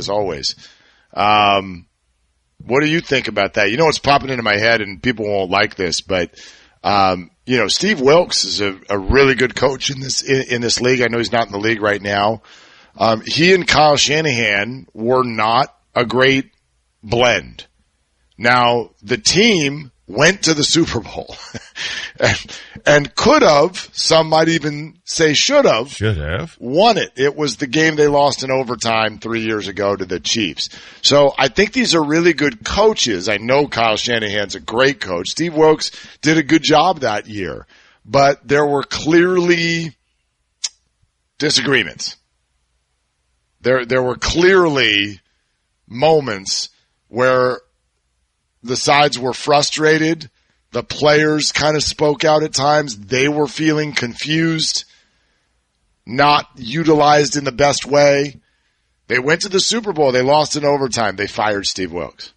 as always. What do you think about that? You know what's popping into my head, and people won't like this, but Steve Wilkes is a really good coach in this league. I know he's not in the league right now. He and Kyle Shanahan were not a great blend. Now, the team went to the Super Bowl and could have, some might even say should have, won it. It was the game they lost in overtime 3 years ago to the Chiefs. So I think these are really good coaches. I know Kyle Shanahan's a great coach. Steve Wilkes did a good job that year, but there were clearly disagreements. There were clearly moments where the sides were frustrated. The players kind of spoke out at times. They were feeling confused, not utilized in the best way. They went to the Super Bowl. They lost in overtime. They fired Steve Wilkes.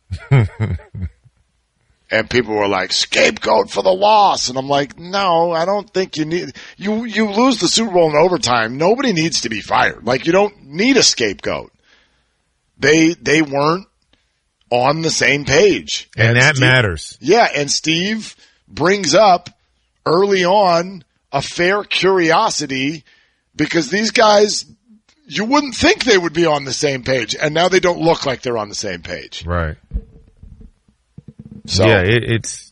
And people were like, scapegoat for the loss. And I'm like, no, I don't think you need – you lose the Super Bowl in overtime. Nobody needs to be fired. Like, you don't need a scapegoat. They weren't on the same page. And that matters. Yeah, and Steve brings up early on a fair curiosity because these guys, you wouldn't think they would be on the same page, and now they don't look like they're on the same page. Right. So, yeah, it's,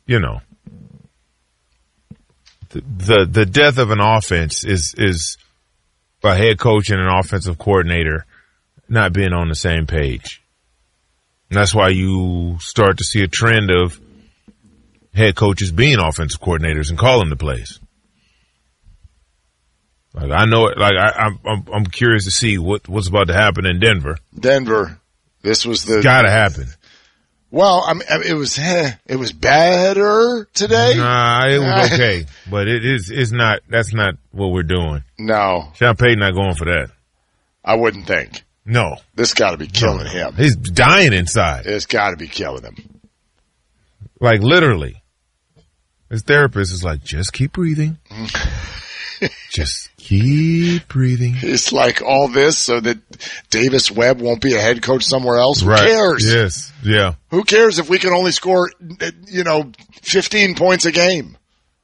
the death of an offense is a head coach and an offensive coordinator not being on the same page. And that's why you start to see a trend of head coaches being offensive coordinators and calling the plays. Like I know it. Like I'm curious to see what's about to happen in Denver. This was gotta happen. Well, it was better today. Nah, it was okay, but it's not. That's not what we're doing. No, Sean Payton not going for that. I wouldn't think. No. This got to be killing him. He's dying inside. It's got to be killing him. Like, literally. His therapist is like, just keep breathing. Just keep breathing. It's like all this so that Davis Webb won't be a head coach somewhere else. Who cares? Yes. Yeah. Who cares if we can only score, 15 points a game?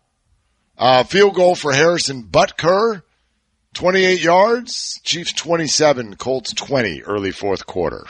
Field goal for Harrison Butker. 28 yards, Chiefs 27, Colts 20, early fourth quarter.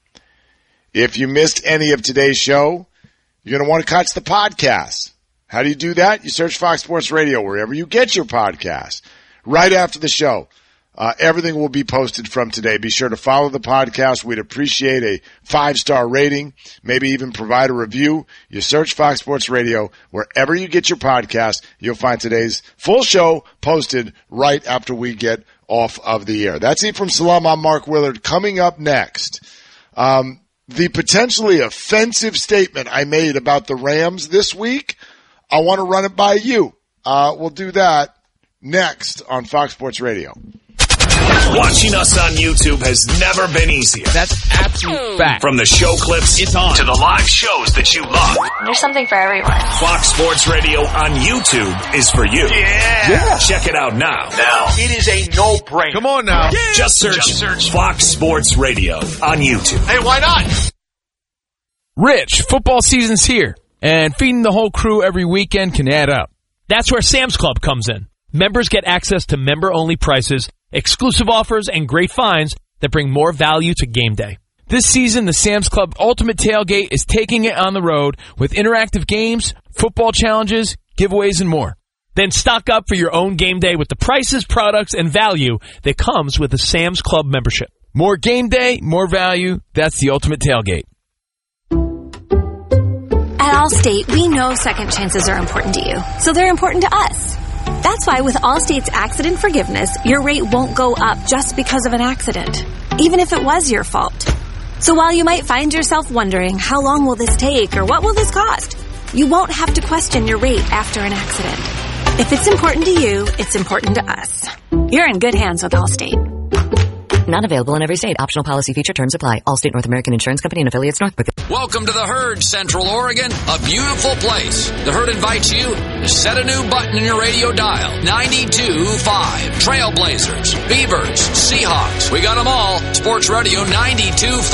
If you missed any of today's show, you're going to want to catch the podcast. How do you do that? You search Fox Sports Radio wherever you get your podcast. Right after the show, everything will be posted from today. Be sure to follow the podcast. We'd appreciate a 5-star rating, maybe even provide a review. You search Fox Sports Radio wherever you get your podcast. You'll find today's full show posted right after we get off of the air. That's it from Salam. I'm Mark Willard. Coming up next, the potentially offensive statement I made about the Rams this week, I want to run it by you. We'll do that next on Fox Sports Radio. Watching us on YouTube has never been easier. That's absolute fact. From the show clips to the live shows that you love. There's something for everyone. Fox Sports Radio on YouTube is for you. Yeah. Check it out now. It is a no-brainer. Come on now. Yeah. Just search Fox Sports Radio on YouTube. Hey, why not? Rich, football season's here, and feeding the whole crew every weekend can add up. That's where Sam's Club comes in. Members get access to member-only prices, exclusive offers, and great finds that bring more value to game day. This season, the Sam's Club Ultimate Tailgate is taking it on the road with interactive games, football challenges, giveaways, and more. Then stock up for your own game day with the prices, products, and value that comes with a Sam's Club membership. More game day, more value. That's the Ultimate Tailgate. At Allstate, we know second chances are important to you, so they're important to us. That's why with Allstate's accident forgiveness, your rate won't go up just because of an accident, even if it was your fault. So while you might find yourself wondering, how long will this take or what will this cost? You won't have to question your rate after an accident. If it's important to you, it's important to us. You're in good hands with Allstate. Not available in every state. Optional policy feature terms apply. Allstate North American Insurance Company and affiliates Northbrook. Welcome to the Herd, Central Oregon, a beautiful place. The Herd invites you to set a new button in your radio dial. 92.5. Trailblazers, Beavers, Seahawks. We got them all. Sports Radio 92.5.